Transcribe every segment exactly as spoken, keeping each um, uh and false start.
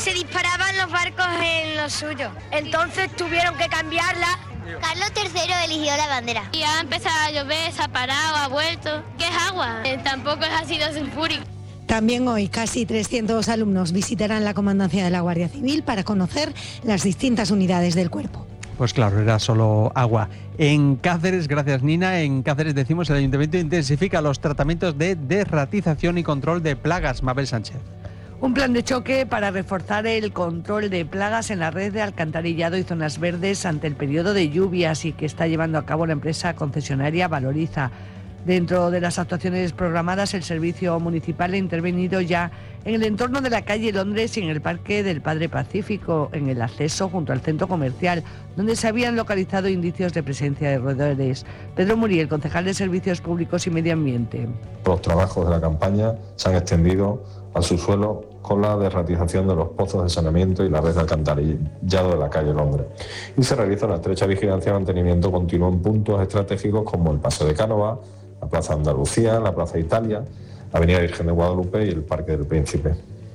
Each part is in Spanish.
se disparaban los barcos en lo suyo. Entonces tuvieron que cambiarla. Carlos tercero eligió la bandera. Y ha empezado a llover, se ha parado, ha vuelto. ¿Qué es agua? Eh, tampoco es ácido sulfúrico. También hoy casi trescientos alumnos visitarán la comandancia de la Guardia Civil para conocer las distintas unidades del cuerpo. Pues claro, era solo agua. En Cáceres, gracias Nina, en Cáceres decimos el Ayuntamiento intensifica los tratamientos de desratización y control de plagas. Mabel Sánchez. Un plan de choque para reforzar el control de plagas en la red de alcantarillado y zonas verdes ante el periodo de lluvias y que está llevando a cabo la empresa concesionaria Valoriza. Dentro de las actuaciones programadas, el Servicio Municipal ha intervenido ya en el entorno de la calle Londres y en el Parque del Padre Pacífico, en el acceso junto al centro comercial, donde se habían localizado indicios de presencia de roedores. Pedro Muriel, concejal de Servicios Públicos y Medio Ambiente. Los trabajos de la campaña se han extendido al subsuelo con la desratización de los pozos de saneamiento y la red de alcantarillado de la calle Londres. Y se realiza una estrecha vigilancia y mantenimiento continuo en puntos estratégicos como el Paseo de Cánova, la Plaza Andalucía, la Plaza Italia, la Avenida Virgen de Guadalupe y el Parque del Príncipe.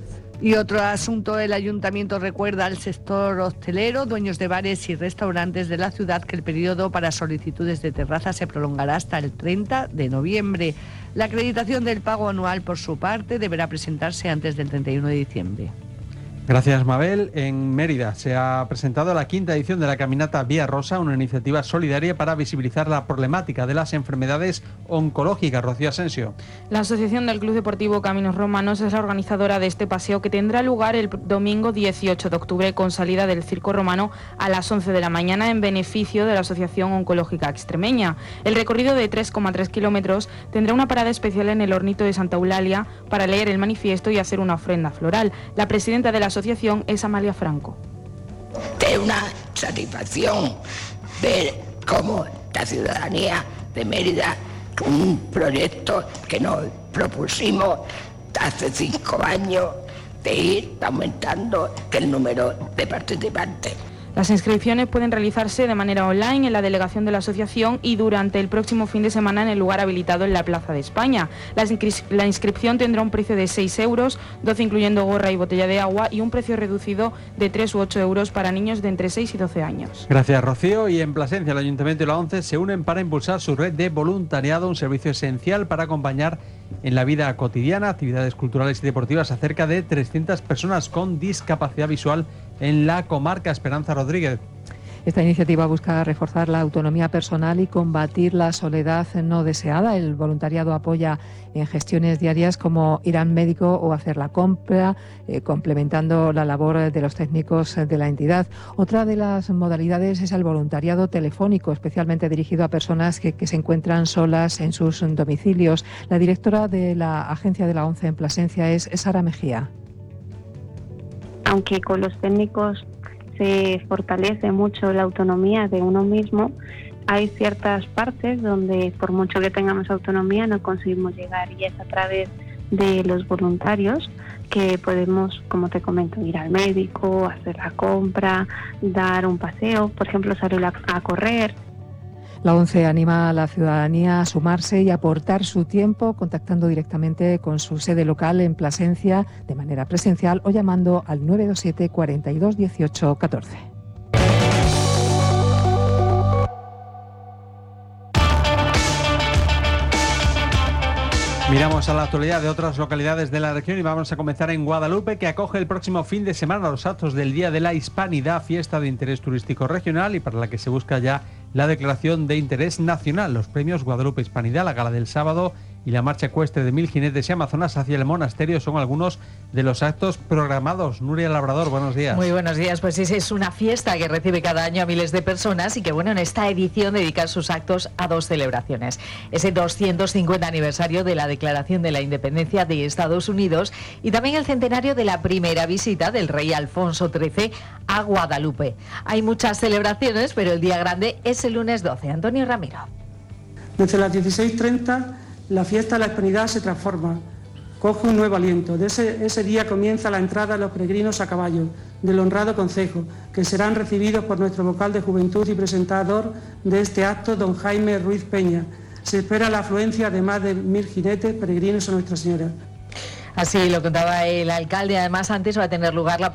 Y otro asunto, el Ayuntamiento recuerda al sector hostelero, dueños de bares y restaurantes de la ciudad, que el periodo para solicitudes de terraza se prolongará hasta el treinta de noviembre. La acreditación del pago anual, por su parte, deberá presentarse antes del treinta y uno de diciembre. Gracias, Mabel. En Mérida se ha presentado la quinta edición de la Caminata Vía Rosa, una iniciativa solidaria para visibilizar la problemática de las enfermedades oncológicas. Rocío Asensio. La Asociación del Club Deportivo Caminos Romanos es la organizadora de este paseo, que tendrá lugar el domingo dieciocho de octubre con salida del Circo Romano a las once de la mañana en beneficio de la Asociación Oncológica Extremeña. El recorrido de tres coma tres kilómetros tendrá una parada especial en el Hornito de Santa Eulalia para leer el manifiesto y hacer una ofrenda floral. La presidenta de la asociación es Amalia Franco. Es una satisfacción ver cómo la ciudadanía de Mérida, un proyecto que nos propusimos hace cinco años, de ir aumentando el número de participantes. Las inscripciones pueden realizarse de manera online en la delegación de la asociación y durante el próximo fin de semana en el lugar habilitado en la Plaza de España. La, inscri- la inscripción tendrá un precio de seis euros, doce incluyendo gorra y botella de agua, y un precio reducido de tres u ocho euros para niños de entre seis y doce años. Gracias, Rocío. Y en Plasencia, el Ayuntamiento y la ONCE se unen para impulsar su red de voluntariado, un servicio esencial para acompañar en la vida cotidiana, actividades culturales y deportivas a cerca de trescientas personas con discapacidad visual en la comarca. Esperanza Rodríguez. Esta iniciativa busca reforzar la autonomía personal y combatir la soledad no deseada. El voluntariado apoya en gestiones diarias como ir al médico o hacer la compra, eh, complementando la labor de los técnicos de la entidad. Otra de las modalidades es el voluntariado telefónico, especialmente dirigido a personas que, que se encuentran solas en sus domicilios. La directora de la agencia de la ONCE en Plasencia es Sara Mejía. Aunque con los técnicos se fortalece mucho la autonomía de uno mismo, hay ciertas partes donde, por mucho que tengamos autonomía, no conseguimos llegar, y es a través de los voluntarios que podemos, como te comento, ir al médico, hacer la compra, dar un paseo, por ejemplo, salir a, a correr. La ONCE anima a la ciudadanía a sumarse y aportar su tiempo contactando directamente con su sede local en Plasencia de manera presencial o llamando al nueve dos siete, cuarenta y dos, dieciocho, catorce. Miramos a la actualidad de otras localidades de la región y vamos a comenzar en Guadalupe, que acoge el próximo fin de semana los actos del Día de la Hispanidad, fiesta de interés turístico regional y para la que se busca ya la declaración de interés nacional. Los premios Guadalupe Hispanidad, la gala del sábado y la marcha ecuestre de mil jinetes y amazonas hacia el monasterio son algunos de los actos programados. Nuria Labrador, buenos días. Muy buenos días. Pues sí, es una fiesta que recibe cada año a miles de personas y que, bueno, en esta edición dedica sus actos a dos celebraciones. Ese doscientos cincuenta aniversario de la Declaración de la Independencia de Estados Unidos y también el centenario de la primera visita del rey Alfonso trece a Guadalupe. Hay muchas celebraciones, pero el día grande es el lunes doce. Antonio Ramiro. Desde las dieciséis treinta la fiesta de la Hispanidad se transforma, coge un nuevo aliento. De ese, ese día comienza la entrada de los peregrinos a caballo del honrado concejo, que serán recibidos por nuestro vocal de juventud y presentador de este acto, don Jaime Ruiz Peña. Se espera la afluencia de más de mil jinetes peregrinos a Nuestra Señora. Así lo contaba el alcalde. Además, antes va a tener lugar la